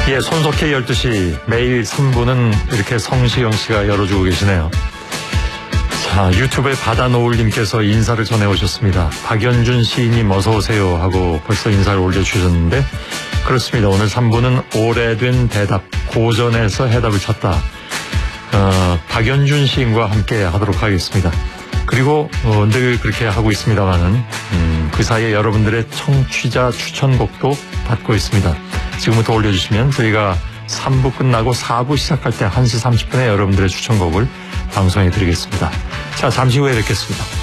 예, 손석희 12시 매일 3부는 이렇게 성시경 씨가 열어주고 계시네요. 자, 유튜브에 바다노을님께서 인사를 전해오셨습니다. 박연준 시인님 어서 오세요 하고 벌써 인사를 올려주셨는데 그렇습니다. 오늘 3부는 오래된 대답, 고전에서 해답을 찾다. 박연준 시인과 함께 하도록 하겠습니다. 그리고 늘 그렇게 하고 있습니다만은 그 사이에 여러분들의 청취자 추천곡도 받고 있습니다. 지금부터 올려주시면 저희가 3부 끝나고 4부 시작할 때 1시 30분에 여러분들의 추천곡을 방송해 드리겠습니다. 자, 잠시 후에 뵙겠습니다.